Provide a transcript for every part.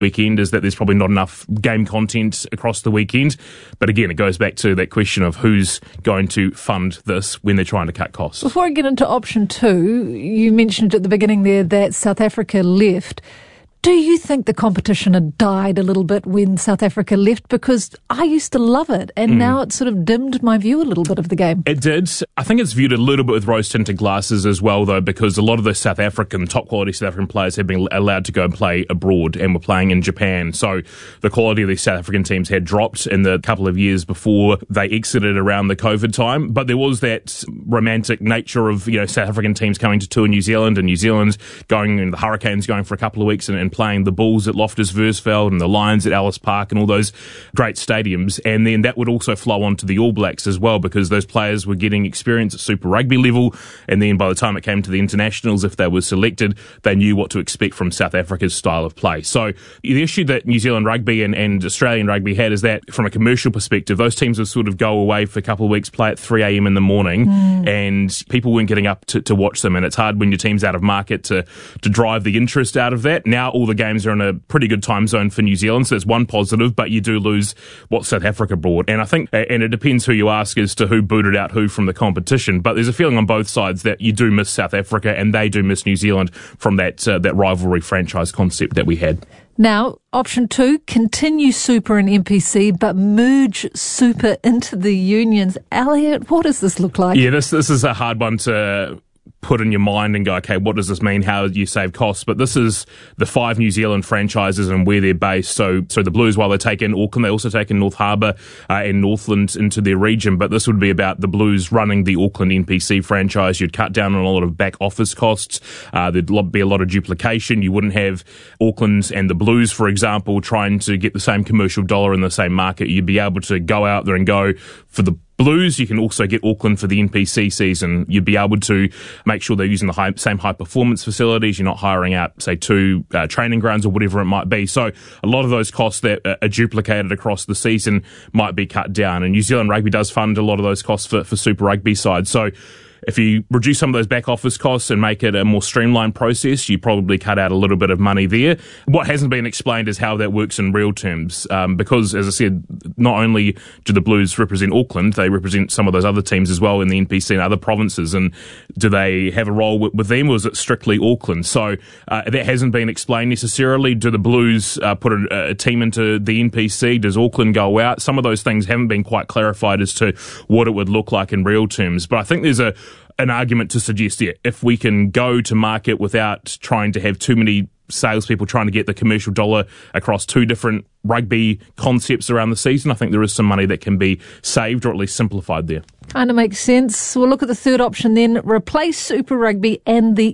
weekend is that there's probably not enough game content across the weekend. But again, it goes back to that question of who's going to fund this when they're trying to cut costs. Before I get into option 2, you mentioned at the beginning there that South Africa left. Do you think the competition had died a little bit when South Africa left? Because I used to love it, and now it's sort of dimmed my view a little bit of the game. It did. I think it's viewed a little bit with rose-tinted glasses as well, though, because a lot of the top-quality South African players have been allowed to go and play abroad and were playing in Japan. So the quality of these South African teams had dropped in the couple of years before they exited around the COVID time. But there was that romantic nature of, South African teams coming to tour New Zealand, and New Zealand going, and the Hurricanes going for a couple of weeks and playing the Bulls at Loftus Versfeld and the Lions at Ellis Park and all those great stadiums. And then that would also flow on to the All Blacks as well, because those players were getting experience at Super Rugby level. And then by the time it came to the internationals, if they were selected, they knew what to expect from South Africa's style of play. So the issue that New Zealand Rugby and Australian Rugby had is that from a commercial perspective, those teams would sort of go away for a couple of weeks, play at 3 a.m. in the morning, and people weren't getting up to watch them. And it's hard when your team's out of market to drive the interest out of that. Now all the games are in a pretty good time zone for New Zealand, so there's one positive, but you do lose what South Africa brought. And I think, and it depends who you ask as to who booted out who from the competition, but there's a feeling on both sides that you do miss South Africa and they do miss New Zealand from that rivalry franchise concept that we had. Now, option 2, continue Super and NPC, but merge Super into the unions. Elliot, what does this look like? Yeah, this is a hard one to put in your mind and go, okay, what does this mean? How do you save costs? But this is the 5 New Zealand franchises and where they're based. So the Blues, while they take in Auckland, they also take in North Harbour and Northland into their region. But this would be about the Blues running the Auckland NPC franchise. You'd cut down on a lot of back office costs. There'd be a lot of duplication. You wouldn't have Auckland and the Blues, for example, trying to get the same commercial dollar in the same market. You'd be able to go out there and go for the Blues. You can also get Auckland for the NPC season. You'd be able to make sure they're using the same high-performance facilities. You're not hiring out, say, 2 training grounds or whatever it might be. So a lot of those costs that are duplicated across the season might be cut down. And New Zealand Rugby does fund a lot of those costs for Super Rugby side. So if you reduce some of those back office costs and make it a more streamlined process, you probably cut out a little bit of money there. What hasn't been explained is how that works in real terms, because, as I said, not only do the Blues represent Auckland, they represent some of those other teams as well in the NPC and other provinces. And do they have a role with them, or is it strictly Auckland? So that hasn't been explained necessarily. Do the Blues put a team into the NPC? Does Auckland go out? Some of those things haven't been quite clarified as to what it would look like in real terms. But I think there's an argument to suggest, if we can go to market without trying to have too many salespeople trying to get the commercial dollar across 2 different rugby concepts around the season, I think there is some money that can be saved or at least simplified there. Kind of makes sense. We'll look at the third option then. Replace Super Rugby and the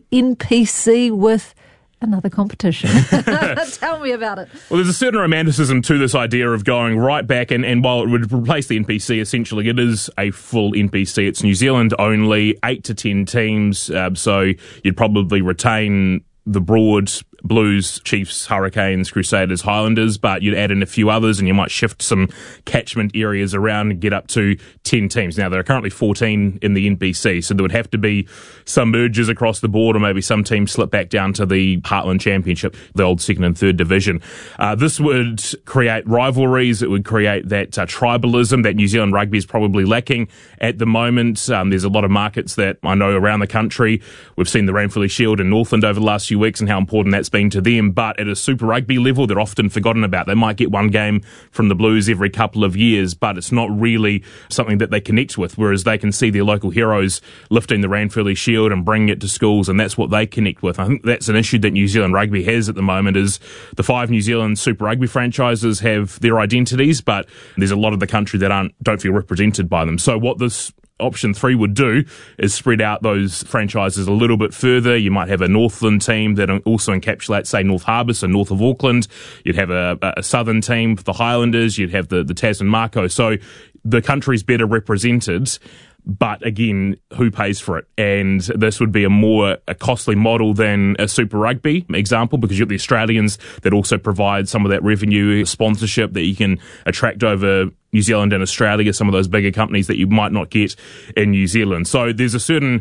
NPC with another competition. Tell me about it. Well, there's a certain romanticism to this idea of going right back, and while it would replace the NPC, essentially it is a full NPC. It's New Zealand only, 8 to 10 teams, so you'd probably retain the broad Blues, Chiefs, Hurricanes, Crusaders, Highlanders, but you'd add in a few others and you might shift some catchment areas around and get up to 10 teams. Now, there are currently 14 in the NPC, so there would have to be some mergers across the board, or maybe some teams slip back down to the Heartland Championship, the old 2nd and 3rd division. This would create rivalries. It would create that tribalism that New Zealand Rugby is probably lacking at the moment. There's a lot of markets that I know around the country. We've seen the Ranfurly Shield in Northland over the last few weeks and how important that's been to them, but at a Super Rugby level, they're often forgotten about. They might get one game from the Blues every couple of years, but it's not really something that they connect with, whereas they can see their local heroes lifting the Ranfurly Shield and bringing it to schools, and that's what they connect with. I think that's an issue that New Zealand Rugby has at the moment, is the 5 New Zealand Super Rugby franchises have their identities, but there's a lot of the country that don't feel represented by them. So what this option 3 would do is spread out those franchises a little bit further. You might have a Northland team that also encapsulates, say, North Harbour, so north of Auckland. You'd have a southern team for the Highlanders. You'd have the Tasman Mako. So the country's better represented. But again, who pays for it? And this would be a costly model than a Super Rugby example, because you've got the Australians that also provide some of that revenue sponsorship that you can attract over New Zealand and Australia, some of those bigger companies that you might not get in New Zealand. So there's a certain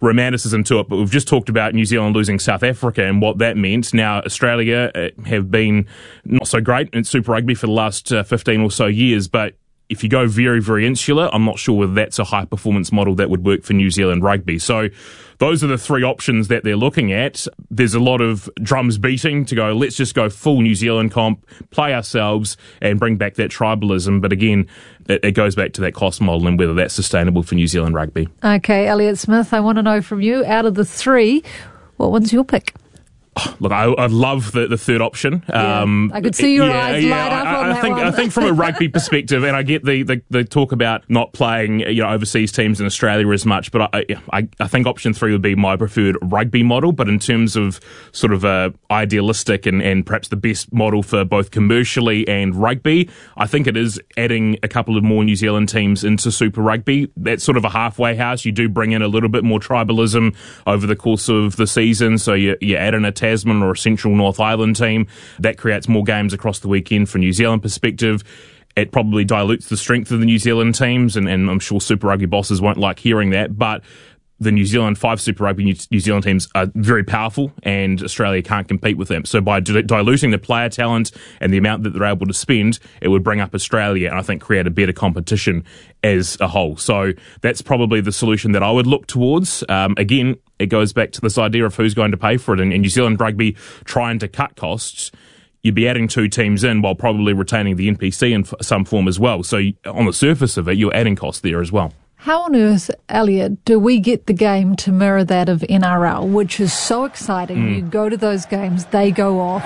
romanticism to it, but we've just talked about New Zealand losing South Africa and what that meant. Now, Australia have been not so great in Super Rugby for the last 15 or so years, but if you go very, very insular, I'm not sure whether that's a high-performance model that would work for New Zealand rugby. So those are the three options that they're looking at. There's a lot of drums beating to go, let's just go full New Zealand comp, play ourselves, and bring back that tribalism. But again, it goes back to that cost model and whether that's sustainable for New Zealand rugby. Okay, Elliott Smith, I want to know from you, out of the three, what one's your pick? Look, I love the third option. Yeah, I could see your eyes light up on that one. I think from a rugby perspective, and I get the talk about not playing overseas teams in Australia as much, but I think option 3 would be my preferred rugby model. But in terms of sort of a idealistic and perhaps the best model for both commercially and rugby, I think it is adding a couple of more New Zealand teams into Super Rugby. That's sort of a halfway house. You do bring in a little bit more tribalism over the course of the season, so you add in a Tasman or a Central North Island team. That creates more games across the weekend from New Zealand perspective. It probably dilutes the strength of the New Zealand teams, and I'm sure Super Rugby bosses won't like hearing that, but the New Zealand 5 Super Rugby New Zealand teams are very powerful, and Australia can't compete with them. So by diluting the player talent and the amount that they're able to spend, it would bring up Australia and I think create a better competition as a whole. So that's probably the solution that I would look towards. Again, it goes back to this idea of who's going to pay for it. And New Zealand rugby trying to cut costs, you'd be adding 2 teams in while probably retaining the NPC in some form as well. So on the surface of it, you're adding costs there as well. How on earth, Elliott, do we get the game to mirror that of NRL, which is so exciting? You go to those games, they go off.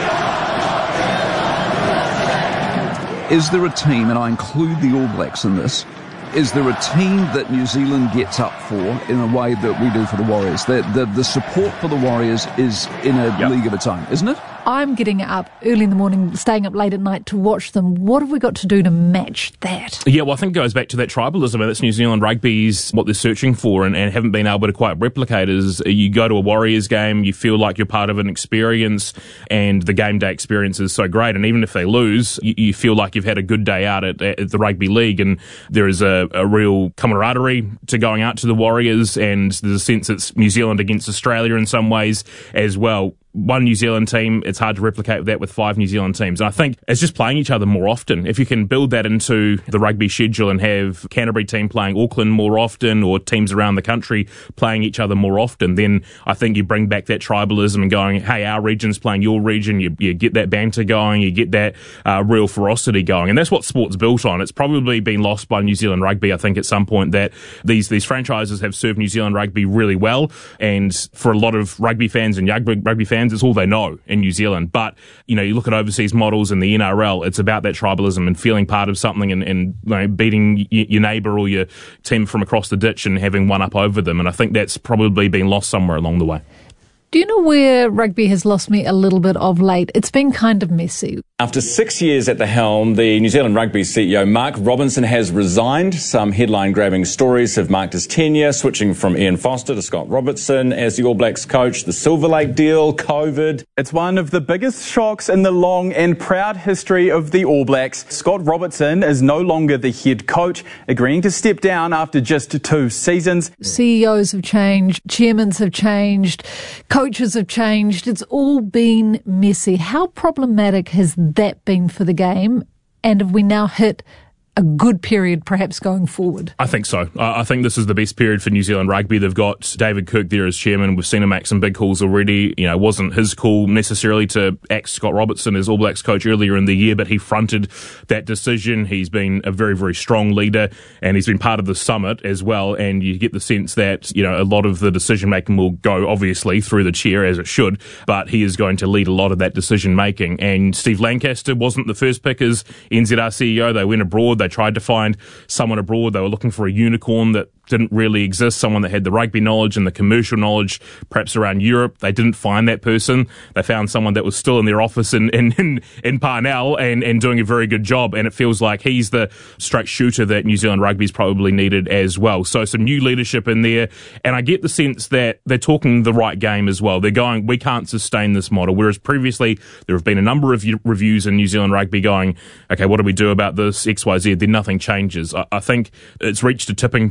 Is there a team, and I include the All Blacks in this, is there a team that New Zealand gets up for in a way that we do for the Warriors? The support for the Warriors is in a league of its own, isn't it? I'm getting up early in the morning, staying up late at night to watch them. What have we got to do to match that? Yeah, well, I think it goes back to that tribalism, and that's New Zealand rugby's what they're searching for and haven't been able to quite replicate is you go to a Warriors game, you feel like you're part of an experience, and the game day experience is so great, and even if they lose, you feel like you've had a good day out at the rugby league, and there is a real camaraderie to going out to the Warriors, and there's a sense it's New Zealand against Australia in some ways as well. One New Zealand team, it's hard to replicate that with 5 New Zealand teams. And I think it's just playing each other more often. If you can build that into the rugby schedule and have Canterbury team playing Auckland more often or teams around the country playing each other more often, then I think you bring back that tribalism and going, hey, our region's playing your region. You get that banter going. You get that real ferocity going. And that's what sport's built on. It's probably been lost by New Zealand rugby, I think, at some point that these franchises have served New Zealand rugby really well. And for a lot of rugby fans and young rugby fans, it's all they know in New Zealand. But, you look at overseas models in the NRL, it's about that tribalism and feeling part of something and beating your neighbour or your team from across the ditch and having one up over them. And I think that's probably been lost somewhere along the way. Do you know where rugby has lost me a little bit of late? It's been kind of messy. After 6 years at the helm, the New Zealand Rugby CEO Mark Robinson has resigned. Some headline-grabbing stories have marked his tenure, switching from Ian Foster to Scott Robertson as the All Blacks coach, the Silver Lake deal, COVID. It's one of the biggest shocks in the long and proud history of the All Blacks. Scott Robertson is no longer the head coach, agreeing to step down after just 2 seasons. CEOs have changed, chairmen have changed, coaches have changed. It's all been messy. How problematic has that been for the game? And have we now hit a good period perhaps going forward? I think so. I think this is the best period for New Zealand rugby. They've got David Kirk there as chairman. We've seen him make some big calls already. It wasn't his call necessarily to axe Scott Robertson as All Blacks coach earlier in the year, but he fronted that decision. He's been a very, very strong leader, and he's been part of the summit as well. And you get the sense that, a lot of the decision making will go obviously through the chair as it should, but he is going to lead a lot of that decision making. And Steve Lancaster wasn't the first pick as NZR CEO. They went abroad. They tried to find someone abroad. They were looking for a unicorn that didn't really exist, someone that had the rugby knowledge and the commercial knowledge perhaps around Europe. They didn't find that person. They found someone that was still in their office in Parnell and doing a very good job, and it feels like he's the straight shooter that New Zealand rugby's probably needed as well. So some new leadership in there, and I get the sense that they're talking the right game as well. They're going, we can't sustain this model, whereas previously there have been a number of reviews in New Zealand rugby going, okay, what do we do about this, XYZ, then nothing changes. I think it's reached a tipping point now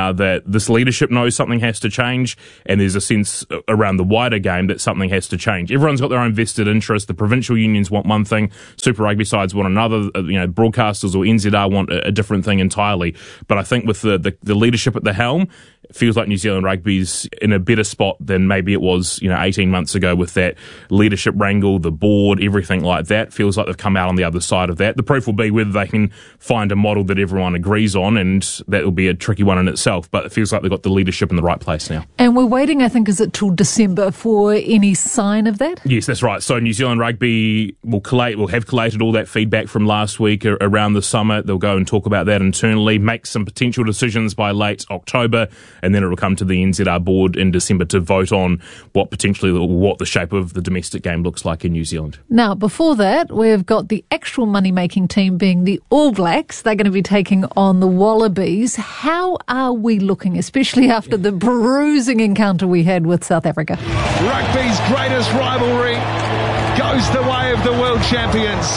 now that this leadership knows something has to change, and there's a sense around the wider game that something has to change. Everyone's got their own vested interest. The provincial unions want one thing, Super Rugby sides want another, broadcasters or NZR want a different thing entirely. But I think with the leadership at the helm, it feels like New Zealand Rugby's in a better spot than maybe it was 18 months ago with that leadership wrangle, the board, everything like that. Feels like they've come out on the other side of that. The proof will be whether they can find a model that everyone agrees on, and that will be a tricky one in itself. But it feels like they've got the leadership in the right place now. And we're waiting, I think, is it till December for any sign of that? Yes, that's right. So New Zealand Rugby will have collated all that feedback from last week around the summer. They'll go and talk about that internally, make some potential decisions by late October, and then it will come to the NZR board in December to vote on what the shape of the domestic game looks like in New Zealand. Now, before that, we've got the actual money-making team being the All Blacks. They're going to be taking on the Wallabies. How are we looking, especially after the bruising encounter we had with South Africa? Rugby's greatest rivalry goes the way of the world champions.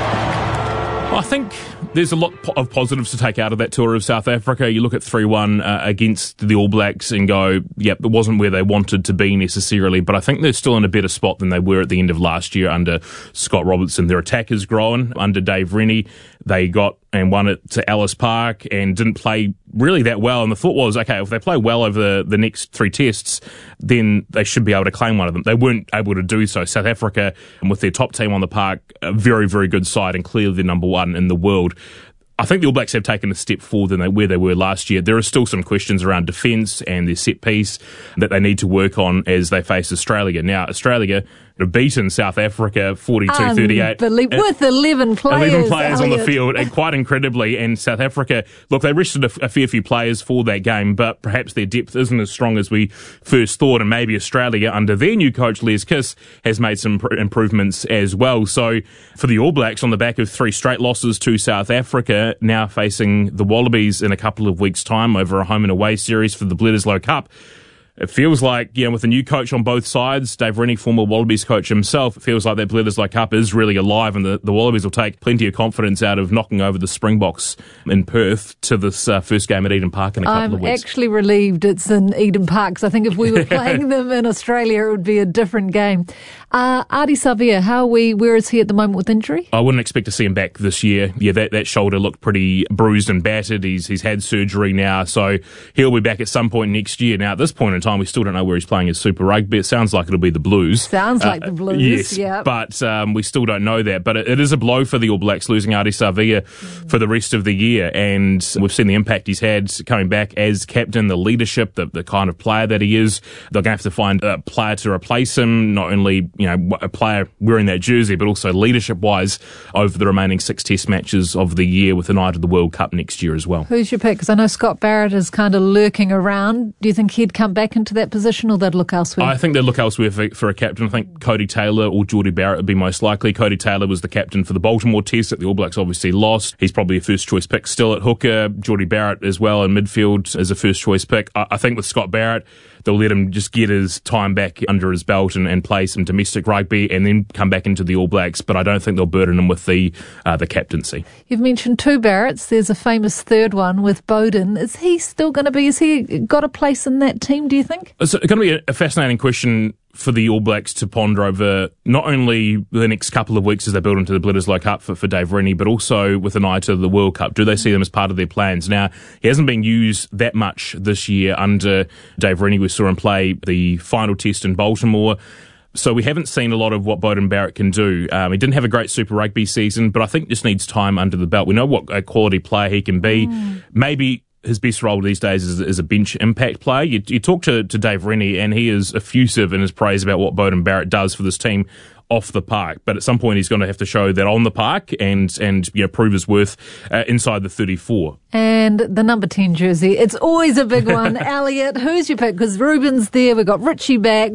I think there's a lot of positives to take out of that tour of South Africa. You look at 3-1 against the All Blacks and go, yep, it wasn't where they wanted to be necessarily, but I think they're still in a better spot than they were at the end of last year under Scott Robertson. Their attack has grown under Dave Rennie. They got and won it to Ellis Park and didn't play really that well. And the thought was, okay, if they play well over the next 3 tests, then they should be able to claim one of them. They weren't able to do so. South Africa, and with their top team on the park, a very, very good side and clearly the number one in the world. I think the All Blacks have taken a step forward than where they were last year. There are still some questions around defence and their set piece that they need to work on as they face Australia. Now, Australia have beaten South Africa 42-38. With 11 players. 11 players on the field, and quite incredibly. And South Africa, look, they rested a fair few players for that game, but perhaps their depth isn't as strong as we first thought. And maybe Australia, under their new coach, Les Kiss, has made some improvements as well. So for the All Blacks, on the back of 3 straight losses to South Africa, now facing the Wallabies in a couple of weeks' time over a home and away series for the Bledisloe Cup, it feels like, with a new coach on both sides, Dave Rennie, former Wallabies coach himself, it feels like that Bledisloe Cup is really alive, and the Wallabies will take plenty of confidence out of knocking over the Springboks in Perth to this first game at Eden Park in a couple of weeks. I'm actually relieved it's in Eden Park, because I think if we were playing them in Australia, it would be a different game. Ardie Savea, where is he at the moment with injury? I wouldn't expect to see him back this year. Yeah, that shoulder looked pretty bruised and battered. He's had surgery now, so he'll be back at some point next year. Now, at this point in time, we still don't know where he's playing his Super Rugby. It sounds like it'll be the Blues. Sounds like the Blues, yes, yeah. But we still don't know that. But it is a blow for the All Blacks, losing Ardie Savea for the rest of the year. And we've seen the impact he's had coming back as captain, the leadership, the kind of player that he is. They're going to have to find a player to replace him, not only a player wearing that jersey, but also leadership-wise over the remaining 6 test matches of the year with an eye to the World Cup next year as well. Who's your pick? Because I know Scott Barrett is kind of lurking around. Do you think he'd come back into that position, or they'd look elsewhere? I think they'd look elsewhere for a captain. I think Cody Taylor or Jordie Barrett would be most likely. Cody Taylor was the captain for the Baltimore Test that the All Blacks obviously lost. He's probably a first-choice pick still at hooker. Jordie Barrett as well in midfield as a first-choice pick. I think with Scott Barrett, they'll let him just get his time back under his belt and play some domestic rugby and then come back into the All Blacks, but I don't think they'll burden him with the captaincy. You've mentioned 2 Barretts. There's a famous third one with Bowden. Is he still going to be, has he got a place in that team, do you think? It's going to be a fascinating question for the All Blacks to ponder over not only the next couple of weeks as they build into the Bledisloe Cup for Dave Rennie, but also with an eye to the World Cup. Do they see them as part of their plans? Now, he hasn't been used that much this year under Dave Rennie. We saw him play the final test in Baltimore. So we haven't seen a lot of what Beauden Barrett can do. He didn't have a great Super Rugby season, but I think just needs time under the belt. We know what a quality player he can be. Maybe his best role these days is a bench impact player. You talk to Dave Rennie, and he is effusive in his praise about what Beauden Barrett does for this team off the park, but at some point he's going to have to show that on the park and prove his worth inside the 34. And the number 10 jersey, it's always a big one. Elliot, who's your pick? Because Ruben's there, we've got Richie back.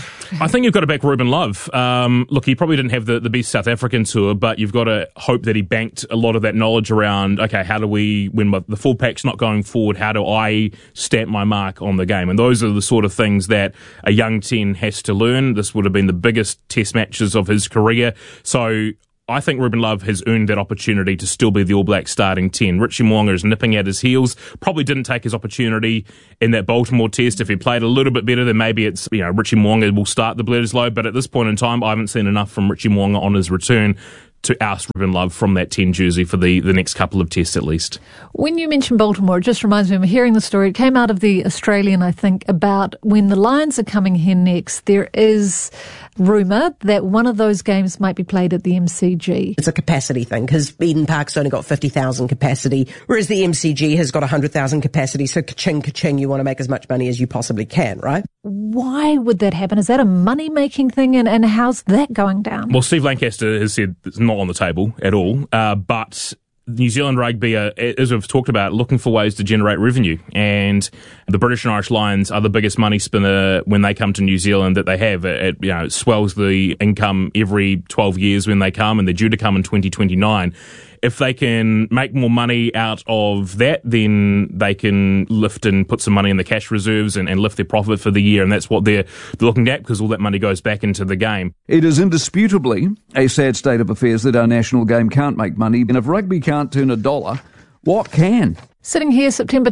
I think you've got to back Ruben Love. Look, he probably didn't have the best South African tour, but you've got to hope that he banked a lot of that knowledge around, okay, how do we, when the full pack's not going forward, how do I stamp my mark on the game? And those are the sort of things that a young 10 has to learn. This would have been the biggest test matches of his career. So I think Ruben Love has earned that opportunity to still be the All Blacks starting 10. Richie Mo'unga is nipping at his heels. Probably didn't take his opportunity in that Baltimore test. If he played a little bit better, then maybe it's, Richie Mo'unga will start the Bledisloe. But at this point in time, I haven't seen enough from Richie Mo'unga on his return to oust Ruben Love from that 10 jersey for the next couple of tests at least. When you mention Baltimore, it just reminds me, I'm hearing the story, it came out of the Australian, I think, about when the Lions are coming here next, there is rumour that one of those games might be played at the MCG. It's a capacity thing, because Eden Park's only got 50,000 capacity, whereas the MCG has got 100,000 capacity, so ka-ching, you want to make as much money as you possibly can, right? Why would that happen? Is that a money-making thing, and how's that going down? Well, Steve Lancaster has said it's not on the table at all, but New Zealand Rugby are, as we've talked about, looking for ways to generate revenue, and the British and Irish Lions are the biggest money spinner when they come to New Zealand that they have. It swells the income every 12 years when they come, and they're due to come in 2029. If they can make more money out of that, then they can lift and put some money in the cash reserves and lift their profit for the year, and that's what they're looking at, because all that money goes back into the game. It is indisputably a sad state of affairs that our national game can't make money, and if rugby can't turn a dollar, what can? Sitting here, September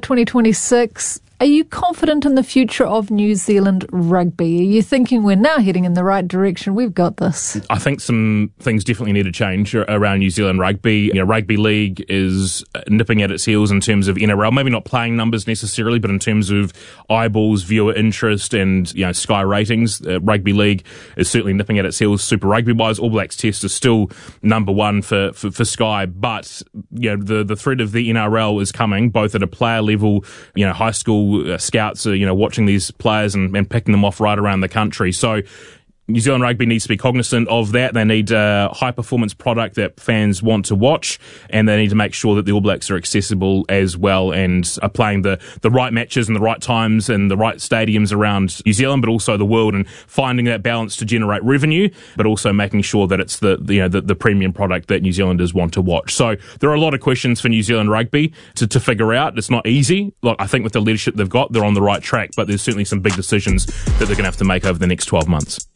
2026, are you confident in the future of New Zealand rugby? Are you thinking we're now heading in the right direction? We've got this. I think some things definitely need to change around New Zealand rugby. Rugby league is nipping at its heels in terms of NRL, maybe not playing numbers necessarily, but in terms of eyeballs, viewer interest, and Sky ratings. Rugby league is certainly nipping at its heels. Super Rugby-wise, All Blacks Test is still number one for Sky, but the threat of the NRL is coming, both at a player level, high school scouts are, watching these players and picking them off right around the country. So New Zealand Rugby needs to be cognizant of that. They need a high-performance product that fans want to watch, and they need to make sure that the All Blacks are accessible as well and are playing the right matches and the right times and the right stadiums around New Zealand, but also the world, and finding that balance to generate revenue, but also making sure that it's the premium product that New Zealanders want to watch. So there are a lot of questions for New Zealand Rugby to figure out. It's not easy. I think with the leadership they've got, they're on the right track, but there's certainly some big decisions that they're going to have to make over the next 12 months.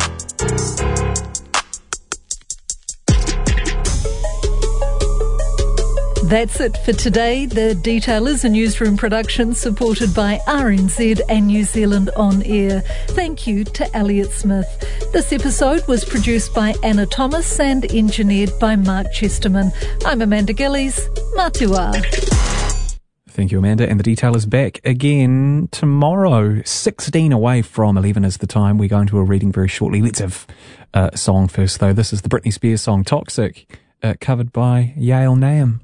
That's it for today. The Detail is a newsroom production supported by RNZ and New Zealand On Air. Thank you to Elliot Smith. This episode was produced by Anna Thomas and engineered by Mark Chesterman. I'm Amanda Gillies. Matua. Thank you, Amanda. And The Detail is back again tomorrow. 16 away from 11 is the time. We're going to a reading very shortly. Let's have a song first, though. This is the Britney Spears song Toxic, covered by Yale Nam.